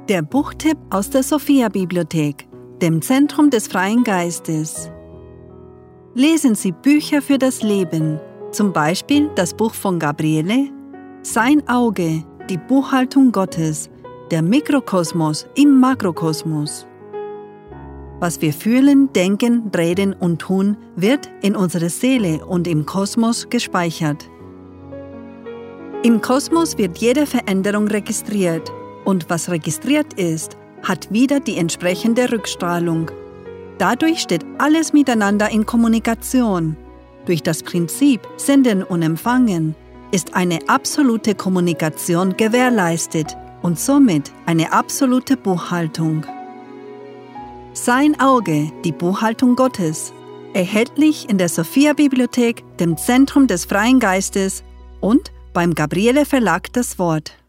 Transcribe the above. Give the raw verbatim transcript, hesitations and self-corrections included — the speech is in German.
Der Buchtipp aus der Sophia-Bibliothek, dem Zentrum des Freien Geistes. Lesen Sie Bücher für das Leben, zum Beispiel das Buch von Gabriele, Sein Auge, die Buchhaltung Gottes, der Mikrokosmos im Makrokosmos. Was wir fühlen, denken, reden und tun, wird in unserer Seele und im Kosmos gespeichert. Im Kosmos wird jede Veränderung registriert und was registriert ist, hat wieder die entsprechende Rückstrahlung. Dadurch steht alles miteinander in Kommunikation. Durch das Prinzip Senden und Empfangen ist eine absolute Kommunikation gewährleistet und somit eine absolute Buchhaltung. Sein Auge, die Buchhaltung Gottes, erhältlich in der Sophia-Bibliothek, dem Zentrum des Freien Geistes und beim Gabriele Verlag das Wort.